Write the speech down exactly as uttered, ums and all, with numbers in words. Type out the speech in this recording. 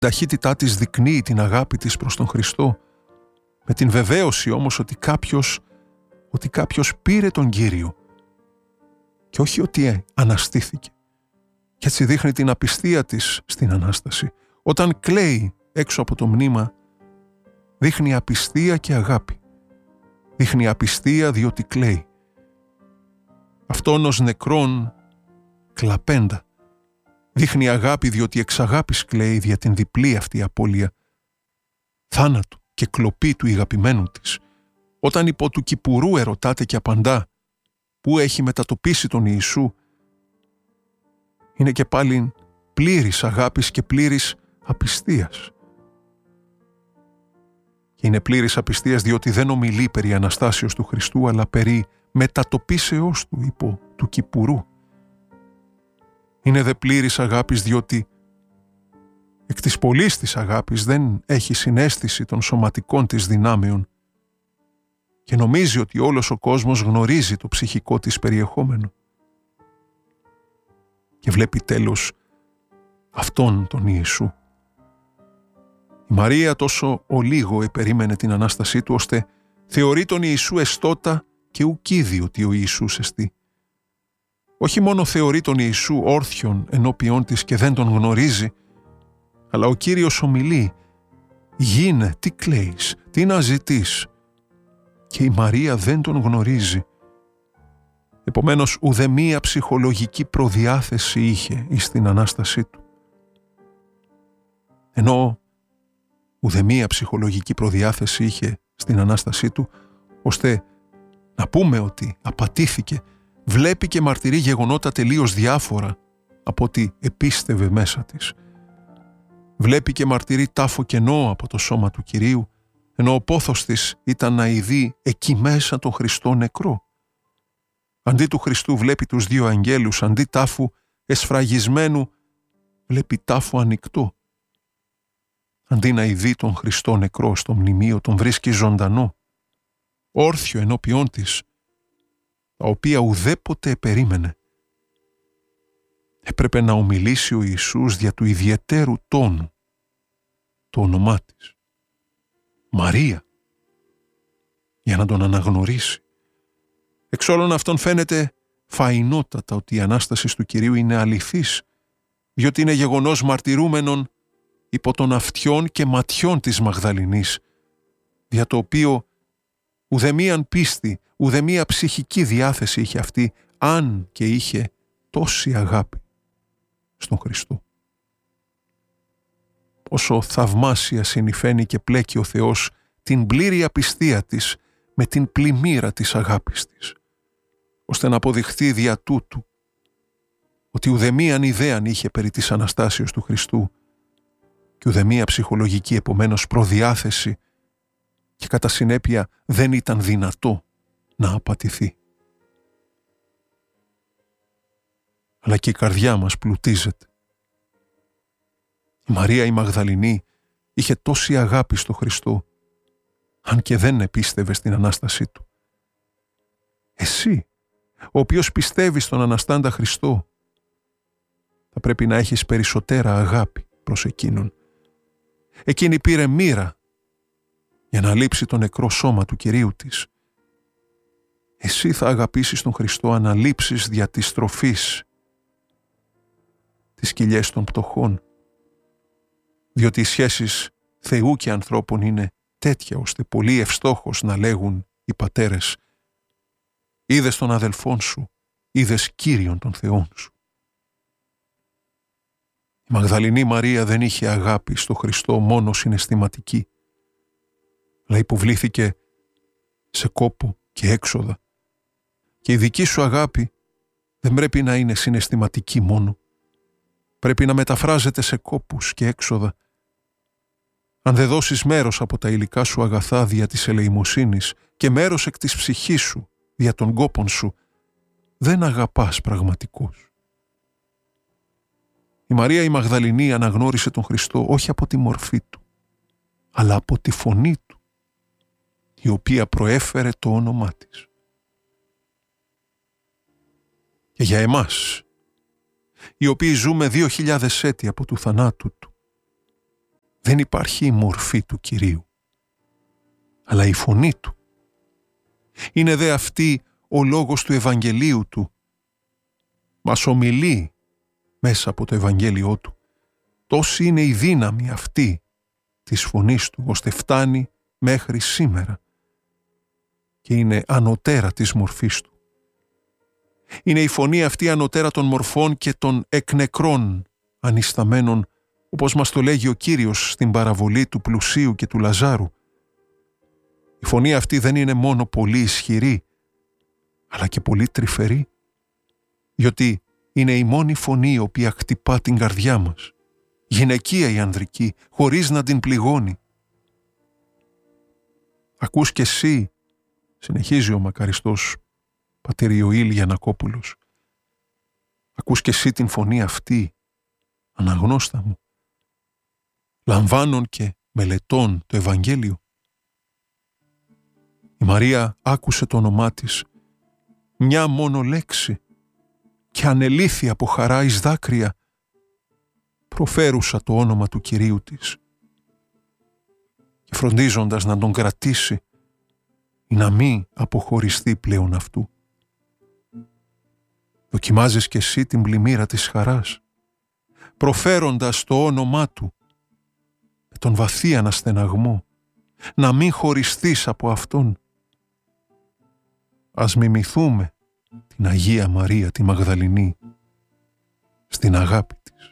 ταχύτητά της δεικνύει την αγάπη της προς τον Χριστό, με την βεβαίωση όμως ότι κάποιος, ότι κάποιος πήρε τον Κύριο και όχι ότι αναστήθηκε. Και έτσι δείχνει την απιστία της στην Ανάσταση. Όταν κλαίει έξω από το μνήμα, δείχνει απιστία και αγάπη. Δείχνει απιστία διότι κλαίει. Αυτόν ως νεκρόν κλαπέντα. Δείχνει αγάπη διότι εξ αγάπης κλαίει δια την διπλή αυτή απώλεια θάνατου και κλοπή του ηγαπημένου της. Όταν υπό του κυπουρού ερωτάται και απαντά πού έχει μετατοπίσει τον Ιησού, είναι και πάλι πλήρης αγάπης και πλήρης απιστίας. Και είναι πλήρης απιστίας διότι δεν ομιλεί περί Αναστάσεως του Χριστού, αλλά περί μετατοπίσεώς του υπό του κυπουρού. Είναι δε πλήρης αγάπης διότι εκ της πολλής της αγάπης δεν έχει συναίσθηση των σωματικών της δυνάμεων και νομίζει ότι όλος ο κόσμος γνωρίζει το ψυχικό της περιεχόμενο. Και βλέπει τέλος αυτόν τον Ιησού. Η Μαρία τόσο ολίγο επερίμενε την Ανάστασή του, ώστε θεωρεί τον Ιησού εστότα και ουκίδη ότι ο Ιησούς εστί. Όχι μόνο θεωρεί τον Ιησού όρθιον ενώπιον της και δεν τον γνωρίζει, αλλά ο Κύριος ομιλεί «Γίνε, τι κλαίεις, τι να ζητείς» και η Μαρία δεν τον γνωρίζει. Επομένως ουδεμία ψυχολογική προδιάθεση είχε εις την Ανάστασή του. Ενώ ουδεμία ψυχολογική προδιάθεση είχε στην Ανάστασή του, ώστε να πούμε ότι απατήθηκε, βλέπει και μαρτυρεί γεγονότα τελείως διάφορα από ό,τι επίστευε μέσα της. Βλέπει και μαρτυρεί τάφο κενό από το σώμα του Κυρίου, ενώ ο πόθος της ήταν να ειδεί εκεί μέσα τον Χριστό νεκρό. Αντί του Χριστού βλέπει τους δύο αγγέλους, αντί τάφου εσφραγισμένου βλέπει τάφο ανοιχτό. Αντί να ειδεί τον Χριστό νεκρό στο μνημείο, τον βρίσκει ζωντανό, όρθιο ενώπιόν της, τα οποία ουδέποτε περίμενε. Έπρεπε να ομιλήσει ο Ιησούς δια του ιδιαιτέρου τόνου, το όνομά της, Μαρία, για να τον αναγνωρίσει. Εξ όλων αυτών φαίνεται φαϊνότατα ότι η Ανάσταση του Κυρίου είναι αληθής, διότι είναι γεγονός μαρτυρούμενον υπό των αυτιών και ματιών της Μαγδαληνής, δια το οποίο ουδεμίαν πίστη, ουδεμία ψυχική διάθεση είχε αυτή, αν και είχε τόση αγάπη στον Χριστό. Όσο θαυμάσια συνηφαίνει και πλέκει ο Θεός την πλήρη απιστία της με την πλημμύρα της αγάπης της, ώστε να αποδειχθεί δια τούτου ότι ουδεμίαν ιδέαν είχε περί της Αναστάσεως του Χριστού και ουδεμία ψυχολογική επομένως προδιάθεση και κατά συνέπεια δεν ήταν δυνατό να απατηθεί. Αλλά και η καρδιά μας πλουτίζεται. Η Μαρία η Μαγδαληνή είχε τόση αγάπη στο Χριστό, αν και δεν επίστευε στην Ανάστασή του. Εσύ, ο οποίος πιστεύεις στον Αναστάντα Χριστό, θα πρέπει να έχεις περισσότερα αγάπη προς εκείνον. Εκείνη πήρε μοίρα για να λείψει το νεκρό σώμα του Κυρίου της. Εσύ θα αγαπήσεις τον Χριστό αν αλείψεις δια της στροφής τις σκυλιές των πτωχών, διότι οι σχέσεις Θεού και ανθρώπων είναι τέτοια ώστε πολύ ευστόχως να λέγουν οι πατέρες «Είδες τον αδελφόν σου, είδες Κύριον των Θεών σου». Η Μαγδαληνή Μαρία δεν είχε αγάπη στο Χριστό μόνο συναισθηματική, αλλά υποβλήθηκε σε κόπο και έξοδα. Και η δική σου αγάπη δεν πρέπει να είναι συναισθηματική μόνο. Πρέπει να μεταφράζεται σε κόπους και έξοδα. Αν δεν δώσεις μέρος από τα υλικά σου αγαθά δια της ελεημοσύνης και μέρος εκ της ψυχής σου δια των κόπων σου, δεν αγαπάς πραγματικώς. Η Μαρία η Μαγδαληνή αναγνώρισε τον Χριστό όχι από τη μορφή του, αλλά από τη φωνή του, η οποία προέφερε το όνομά της. Και για εμάς, οι οποίοι ζούμε δύο χιλιάδες έτη από του θανάτου του, δεν υπάρχει η μορφή του Κυρίου, αλλά η φωνή του. Είναι δε αυτή ο λόγος του Ευαγγελίου του. Μας ομιλεί μέσα από το Ευαγγέλιό του. Τόση είναι η δύναμη αυτή της φωνής του, ώστε φτάνει μέχρι σήμερα και είναι ανωτέρα της μορφής του. Είναι η φωνή αυτή ανωτέρα των μορφών και των εκνεκρών ανισταμένων, όπως μας το λέγει ο Κύριος στην παραβολή του πλουσίου και του Λαζάρου. Η φωνή αυτή δεν είναι μόνο πολύ ισχυρή, αλλά και πολύ τρυφερή, διότι είναι η μόνη φωνή η οποία χτυπά την καρδιά μας, γυναικεία ή ανδρική, χωρίς να την πληγώνει. Ακούς κι εσύ, συνεχίζει ο μακαριστός πατήρ Ιωήλ Γιαννακόπουλος, ακούς κι εσύ την φωνή αυτή, αναγνώστα μου, λαμβάνων και μελετών το Ευαγγέλιο. Η Μαρία άκουσε το όνομά της, μια μόνο λέξη, και ανελήθη από χαρά εις δάκρυα, προφέρουσα το όνομα του Κυρίου της, και φροντίζοντας να τον κρατήσει ή να μην αποχωριστεί πλέον αυτού. Δοκιμάζεις κι εσύ την πλημμύρα της χαράς, προφέροντας το όνομά του με τον βαθύ αναστεναγμό, να μην χωριστείς από αυτόν. Ας μιμηθούμε την Αγία Μαρία τη Μαγδαληνή στην αγάπη της.